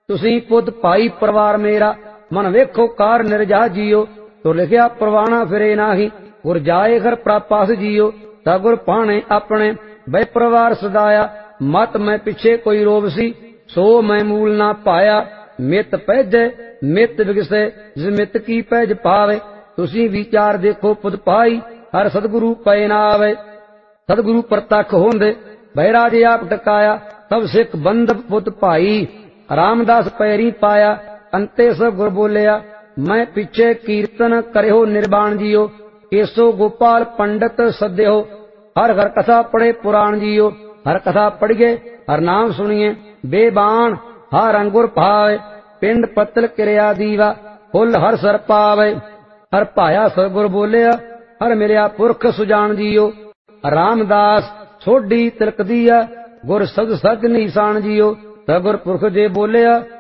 ਤੁਸੀਂ ਪੁੱਤ ਭਾਈ ਪਰਿਵਾਰ ਮੇਰਾ, ਮਨ ਵੇਖੋ ਕਾਰ ਨਿਰਜਾ ਜੀਓ। ਤੋ ਲਿਖਿਆ ਪਰਵਾਣਾ ਫਿਰੇ ਨਾਹੀ, ਗੁਰ ਜਾਏ ਘਰ ਪ੍ਰਾਪਾਸ ਜੀਓ। ਤਾ ਗੁਰ ਪਾਣੇ ਆਪਣੇ ਬੈ ਪਰਿਵਾਰ ਸਦਾਇਆ, ਮਤ ਮੈਂ ਪਿੱਛੇ ਕੋਈ ਰੋਬ ਸੀ, ਸੋ ਮੈਂ ਮੂਲ ਨਾ ਪਾਇਆ। ਮਿਤ ਪੈਜੈ ਮਿਤ ਵਿਗਸੈ, ਜਿਸ ਮਿਤ ਕੀ ਪੈਜ ਪਾਵੇ। ਤੁਸੀਂ ਵਿਚਾਰ ਦੇਖੋ ਪੁੱਤ ਭਾਈ, ਹਰ ਸਤਿਗੁਰੂ ਪੈ ਨਾ ਆਵੇ। ਸਤਿਗੁਰੂ ਪ੍ਰਤੱਖ ਹੁੰਦੇ ਬਹਿਰਾਜ ਆਪ ਟਕਾਇਆ, ਸਭ ਸਿੱਖ ਬੰਧਪ ਪੁੱਤ ਭਾਈ। ਰਾਮਦਾਸ ਪੈਰੀ ਪਾਇਆ, ਅੰਤੇ ਸੋ ਗੁਰ ਬੋਲਿਆ, ਮੈਂ ਪਿੱਛੇ ਕੀਰਤਨ ਕਰਿਓ ਨਿਰਵਾਣ ਜੀਓ। ਕੇਸੋ ਗੋਪਾਲ ਪੰਡਤ ਸੱਦਿਓ, ਹਰ ਹਰ ਕਥਾ ਪੜੇ ਪੁਰਾਣ ਜੀਓ। ਹਰ ਕਥਾ ਪੜੀਏ ਹਰ ਨਾਮ ਸੁਣੀਏ, ਬੇਬਾਨ ਹਰ ਅੰਗੁਰ ਭਾਵੇ। ਪਿੰਡ ਪਤਲ ਕਿਰਿਆ ਦੀਵਾ, ਫੁੱਲ ਹਰ ਸਰ ਪਾਵੇ। ਹਰ ਭਾਇਆ ਸਤਿਗੁਰ ਬੋਲਿਆ, ਹਰ ਮਿਲਿਆ ਪੁਰਖ ਸੁਜਾਨ ਜੀਓ। ਰਾਮਦਾਸ ਸੋਢੀ ਤਿਲਕਦੀ ਆ, ਗੁਰ ਸਦ ਸਦ ਨਿਸ਼ਾਨ ਜੀਓ। ਸਤਿਗੁਰ ਪੁਰਖ ਜੇ ਬੋਲਿਆ,